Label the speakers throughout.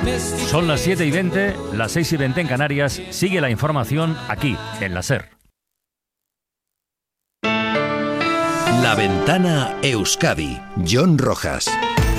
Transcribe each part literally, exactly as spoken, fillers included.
Speaker 1: Son las siete y veinte, las seis y veinte en Canarias. Sigue la información aquí, en la SER.
Speaker 2: La Ventana Euskadi. Jon Rojas.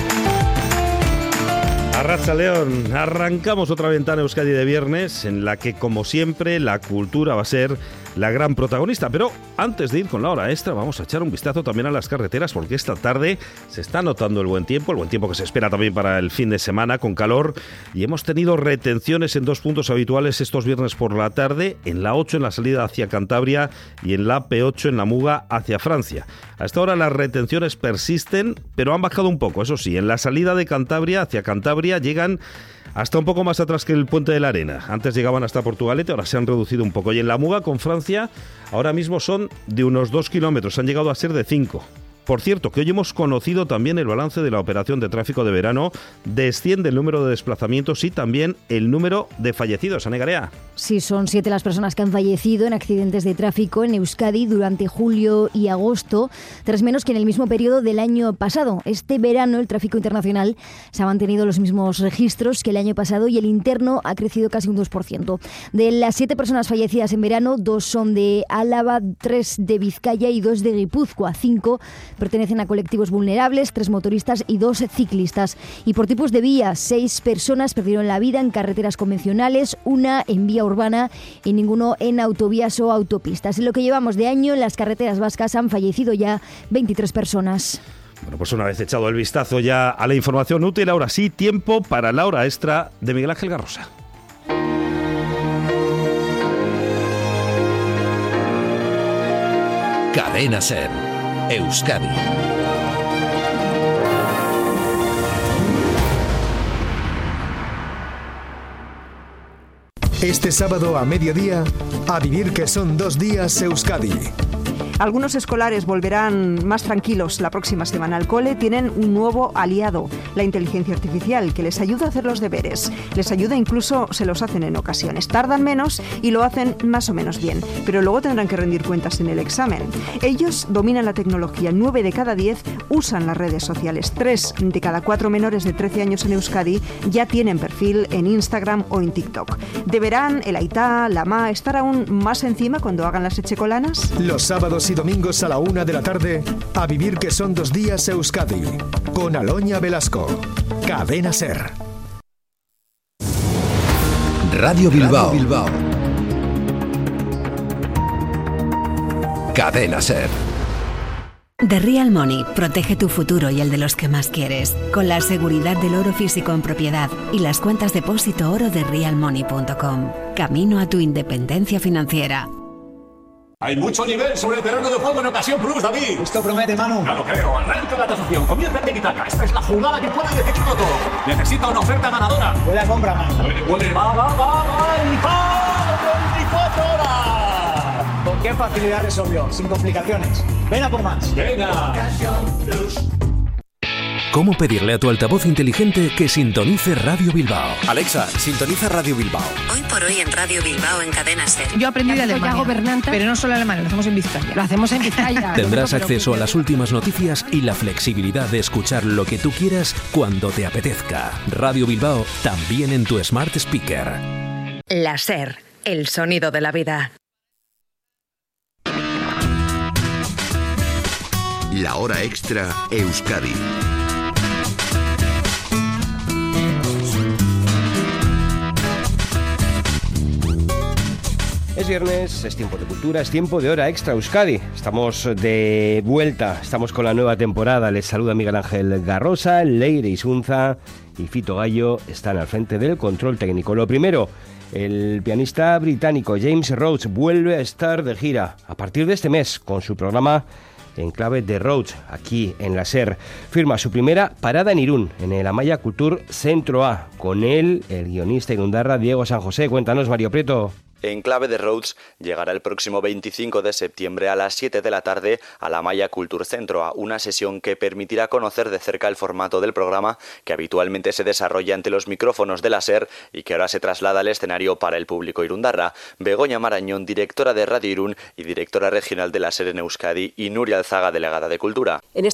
Speaker 3: Arratsaldeon, arrancamos otra Ventana Euskadi de viernes en la que, como siempre, la cultura va a ser la gran protagonista. Pero antes de ir con la hora extra, vamos a echar un vistazo también a las carreteras, porque esta tarde se está notando el buen tiempo, el buen tiempo que se espera también para el fin de semana con calor, y hemos tenido retenciones en dos puntos habituales estos viernes por la tarde, en la ocho en la salida hacia Cantabria y en la P ocho en la Muga hacia Francia. A esta hora las retenciones persisten, pero han bajado un poco, eso sí, en la salida de Cantabria hacia Cantabria llegan hasta un poco más atrás que el Puente de la Arena. Antes llegaban hasta Portugalete, ahora se han reducido un poco. Y en la Muga con Francia, ahora mismo son de unos dos kilómetros, han llegado a ser de cinco. Por cierto, que hoy hemos conocido también el balance de la operación de tráfico de verano. Desciende el número de desplazamientos y también el número de fallecidos. Ane Garea.
Speaker 4: Sí, son siete las personas que han fallecido en accidentes de tráfico en Euskadi durante julio y agosto, tres menos que en el mismo periodo del año pasado. Este verano el tráfico internacional se ha mantenido los mismos registros que el año pasado y el interno ha crecido casi un dos por ciento. De las siete personas fallecidas en verano, dos son de Álava, tres de Vizcaya y dos de Guipúzcoa. Cinco pertenecen a colectivos vulnerables, tres motoristas y dos ciclistas. Y por tipos de vías, seis personas perdieron la vida en carreteras convencionales, una en vía urbana y ninguno en autovías o autopistas. En lo que llevamos de año, en las carreteras vascas han fallecido ya veintitrés personas.
Speaker 3: Bueno, pues una vez echado el vistazo ya a la información útil, ahora sí, tiempo para la hora extra de Miguel Ángel Garrosa.
Speaker 2: Cadena SER. Euskadi.
Speaker 5: Este sábado a mediodía, a vivir que son dos días Euskadi.
Speaker 6: Algunos escolares volverán más tranquilos la próxima semana al cole. Tienen un nuevo aliado, la inteligencia artificial, que les ayuda a hacer los deberes. Les ayuda, incluso se los hacen en ocasiones. Tardan menos y lo hacen más o menos bien, pero luego tendrán que rendir cuentas en el examen. Ellos dominan la tecnología. Nueve de cada diez usan las redes sociales. Tres de cada cuatro menores de trece años en Euskadi ya tienen perfil en Instagram o en TikTok. ¿Deberán el aitá, la ama, estar aún más encima cuando hagan las echecolanas?
Speaker 5: Los sábados y domingos a la una de la tarde, a vivir que son dos días Euskadi, con Aloña Velasco. Cadena SER.
Speaker 2: Radio Bilbao. Radio Bilbao. Cadena SER.
Speaker 7: The Real Money protege tu futuro y el de los que más quieres, con la seguridad del oro físico en propiedad y las cuentas depósito oro de real money punto com. Camino a tu independencia financiera.
Speaker 8: Hay mucho nivel sobre el terreno de juego en Ocasión Plus, David.
Speaker 9: Esto promete, Manu.
Speaker 8: Ya lo creo. Arranca la tasación. Comienza el tiki-taka. Esta es la jugada que puede decidirlo todo. Necesita una oferta ganadora.
Speaker 9: Puede compra, Manu.
Speaker 8: Puede, puede. Va, va, va, va. Y va. veinticuatro horas.
Speaker 9: ¿Con qué facilidad resolvió? Sin complicaciones. Ven a por más.
Speaker 8: Venga.
Speaker 9: Ocasión Plus.
Speaker 2: ¿Cómo pedirle a tu altavoz inteligente que sintonice Radio Bilbao?
Speaker 10: Alexa, sintoniza Radio Bilbao.
Speaker 11: Hoy por hoy en Radio Bilbao en Cadena SER.
Speaker 12: Yo aprendí de Alemania, pero no solo alemán, lo hacemos en Vizcaya. Lo hacemos en Vizcaya.
Speaker 2: Tendrás acceso a las últimas noticias y la flexibilidad de escuchar lo que tú quieras cuando te apetezca. Radio Bilbao, también en tu Smart Speaker.
Speaker 11: La SER, el sonido de la vida.
Speaker 2: La hora extra Euskadi.
Speaker 13: Es viernes, es tiempo de cultura, es tiempo de hora extra Euskadi. Estamos de vuelta, estamos con la nueva temporada. Les saluda Miguel Ángel Garrosa, Leire Isunza y Fito Gallo están al frente del control técnico. Lo primero, el pianista británico James Rhodes vuelve a estar de gira a partir de este mes con su programa En Clave de Rhodes, aquí en la SER. Firma su primera parada en Irún, en el Amaya Cultur Centro A. Con él, el guionista irundarra Diego San José. Cuéntanos, Mario Prieto.
Speaker 14: En Clave de Rhodes llegará el próximo veinticinco de septiembre a las siete de la tarde a la Amaya Cultur Centro, a una sesión que permitirá conocer de cerca el formato del programa que habitualmente se desarrolla ante los micrófonos de la SER y que ahora se traslada al escenario para el público irundarra. Begoña Marañón, directora de Radio Irún y directora regional de la SER en Euskadi, y Nuria Alzaga, delegada de Cultura.
Speaker 15: En